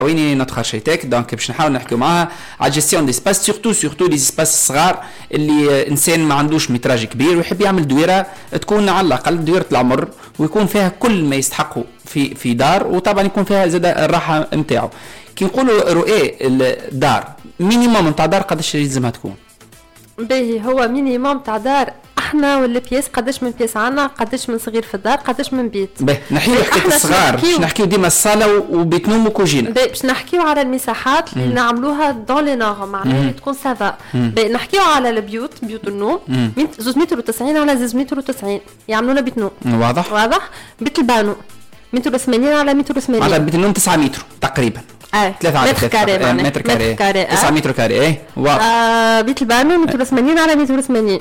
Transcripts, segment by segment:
ويني notre architecte دونك باش نحاول نحكيو معاها على جيستيون دي سباس سورتو لي سباس صغار اللي انسان ما عندوش متراج كبير ويحب يعمل دويره تكون على الاقل دويره العمر ويكون فيها كل ما يستحقه في دار وطبعا يكون فيها زاد الراحه نتاعو. كي نقولوا رؤيه الدار مينيموم نتاع دار قداش لازمها تكون؟ باهي هو مينيموم تاع دار احنا ولا بياس قداش من بياس عنا قداش من صغير في الدار قداش من بيت. باهي نحكيو حكايه الصغار باش نحكيو ديما الصاله وبيت نوم وكوجينه. باش نحكيو على المساحات اللي نعملوها دون لي نورم معناها تكون سافا. باهي نحكيو على البيوت بيوت النوم 2 متر و90 على 2 متر و90 يعملوا لنا بيت نوم. واضح. بيت البانو 180 على 180 على بيت النوم 9 متر تقريبا. 3 على 3 متر كاري 9 متر كاري بيت البانو 180 على 180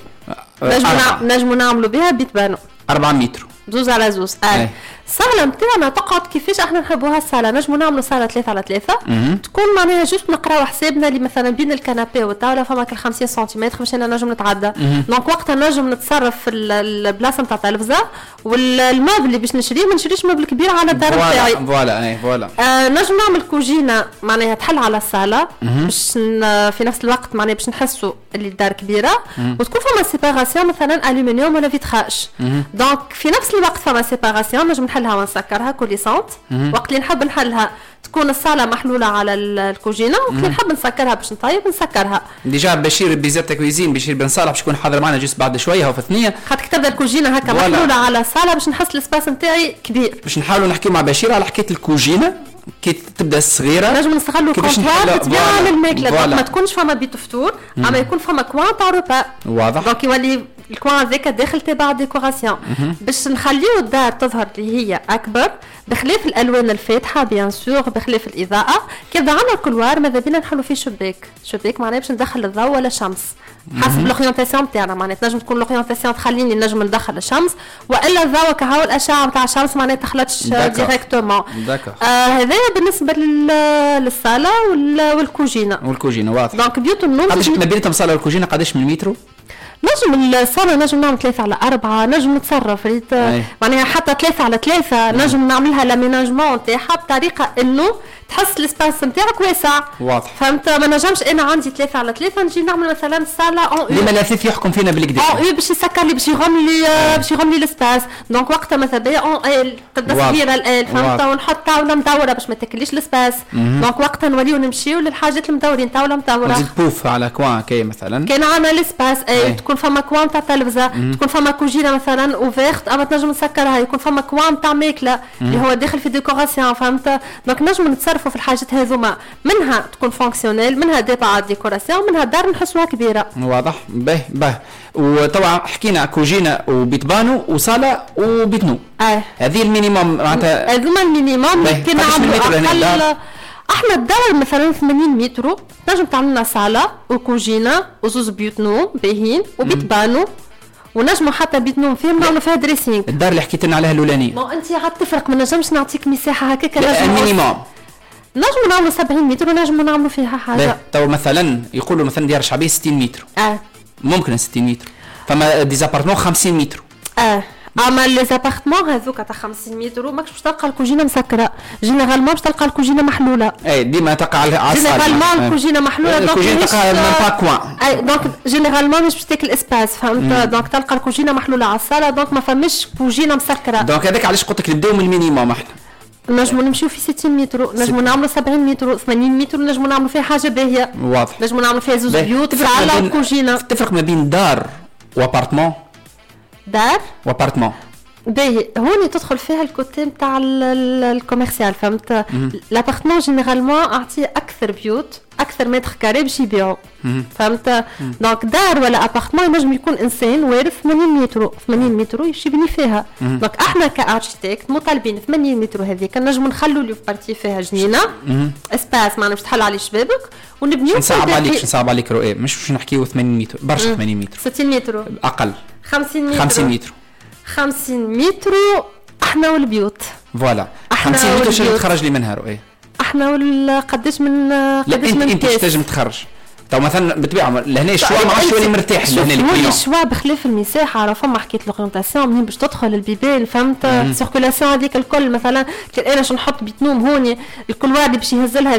نجمو نعملوا بها بيت بانو 4 متر 2 على 2. الصالة نتاعنا تقعد كيفاش احنا نحبوها الصالة نجمو نعملوا صالة 3 على 3 تكون معناها جوست نقراو حسابنا اللي مثلا بين الكنابي والطاولة فما كل 50 سنتيمتر باش انا نجم نتعدى دونك وقتها نجم نتصرف في البلاصة نتاع التلفزة والموبل اللي باش نشريه ما نشريش موبل كبير على الدار نتاعي. فوالا نجم نعمل كوجينة معناها تحل على الصالة باش في نفس الوقت معناها باش نحسوا اللي الدار كبيرة وتكون فما سيباراسيون مثلا الومنيوم ولا فيتراج دونك في نفس الوقت فما سيباراسيون نجم نحلها ونسكرها كل سنت وقت اللي نحب نحلها تكون الصاله محلوله على الكوجينه وقت اللي نحب نسكرها باش نطيب نسكرها. ديجا بشير بيزات كويزين بشير بن صالح باش يكون حاضر معنا جوست بعد شويه هو في الثنيه خاطر تبدا الكوجينه هكا محلوله على الصاله باش نحس السباس نتاعي كبير. باش نحاولوا نحكيو مع بشير على حكايه الكوجينه كي تبدا الصغيره نجم نستغلوا كونتوار تبيع على الماكله ما تكونش فما بيت فطور اما يكون فما كوان تاع روبا. واضح. دونك يولي الكوان هذاك داخل تبع ديكوراسيون باش نخليو الدار تظهر اللي هي اكبر بخلاف الالوان الفاتحه بيان سور بخلاف الاضاءه. كي عندنا الكولوار ماذا بينا نحلو فيه شباك معناها باش ندخل الضوء ولا الشمس حسب لورينتاسيون تاعنا معناها تنجم تكون لورينتاسيون تخليني نجم ندخل الشمس والا الضوء كهو الاشعه نتاع الشمس معناها تخلطش ديريكتومون. هذايا بالنسبه للصاله والكوجينه واضح. دونك بيوت النوم قداش ما بينهم الصاله والكوجينه قداش من متر؟ نجم الصالة نجم نعمل 3 على 4 نجم نتصرف معناها حتى 3 على 3 نجم نعملها لاميناجمون نتاعها بطريقة انه تحس السباس نتاعك واسع. واضح. فهمت ما نجمش انا عندي 3 على 3 نجي نعمل مثلا صالة اون لما الثلاث يحكم فينا بالكدا باش يسكر لي باش يغم لي السباس دونك وقتها مثلا بيا اون ال قد صغيرة الال فهمت ونحط طاولة مدورة باش ما تاكليش السباس دونك وقتها نوليو نمشيو للحاجات المدورين طاولة مدورة نزيد بوف على كوان كي مثلا كان عندنا السباس تكون فما كوان تاع تلفزة تكون فما كوجينة مثلا اوفيرت اما تنجم نسكرها يكون فما كوان تاع ماكلة اللي هو داخل في ديكوراسيون فهمت دونك نجم نتصرفوا في الحاجات هذوما منها تكون فونكسيونيل منها ديبا ديكوراسيون منها دار نحسوها كبيرة. واضح. باهي وطبعا حكينا كوجينة وبيت بانو وصالة وبيت نوم هذه المينيموم معناتها هذوما المينيموم كي نعملوا احنا الدار مثلا 80 متر نجم تعمل لنا صاله وكوجينه وزوز بيوت نوم باهين وبيت بانو ونجموا حتى بيت نوم فيهم نعملوا فيها دريسينغ. الدار اللي حكيت لنا عليها الاولانيه ما انت عاد تفرق ما نجمش نعطيك مساحه هكاك المينيموم نجموا نعملوا 70 متر ونجموا نعملوا فيها حاجه. تو مثلا يقولوا مثلا ديار شعبيه 60 متر ممكن 60 متر فما ديزابارتمون 50 متر اما لي زابارتمون هذوك تاع 50 متر ماكش باش تلقى الكوجينه مسكره جينيرالمون باش تلقى الكوجينه محلوله ديما تلقى على الصاله جينيرالمون الكوجينه محلوله دونك الكوجينه تلقى با كوان دونك جينيرالمون مش باش تاكل اسباس فهمت دونك تلقى الكوجينه محلوله على الصاله دونك ما فماش كوجينه مسكره دونك هذاك علاش قلت لك نبداو من المينيموم احنا نجموا نمشيو في 60 متر نجموا نعملوا 70 متر 80 متر نجموا نعملوا فيها حاجه باهيه. واضح. نجموا نعملوا فيها زوج بيوت صاله وكوجينه. تفرق ما بين دار وابارتمون دار وابارتمون باهي هوني تدخل فيها الكوتي نتاع الكوميرسيال فهمت لابارتمون جينيرالمون اعطيه اكثر بيوت اكثر متر كاري باش يبيعوا فهمت دونك دار ولا ابارتمون ينجم يكون انسان وارث 80 متر يمشي يبني فيها دونك احنا كاركتيكت مطالبين 80 متر هذيك نجموا نخلوا لي بارتي فيها جنينه اسباس ما باش تحل عليه شبابك ونبنيو نصعب عليك رؤيه مش باش نحكيو 80 متر برشا 80 متر 60 متر اقل 50 متر 50 متر احنا والبيوت فوالا 50 متر شنو تخرج لي منها رؤيه احنا قداش من انت تنجم تخرج تو مثلا بالطبيعه لهنا الشوا ما عادش يولي مرتاح لهنا الكليون الشوا بخلاف المساحه عرفوا ما حكيت لورينتاسيون منين باش تدخل البيبان فهمت السيركولاسيون هذيك الكل مثلا انا باش نحط بيت نوم هوني الكل واحد باش يهز لها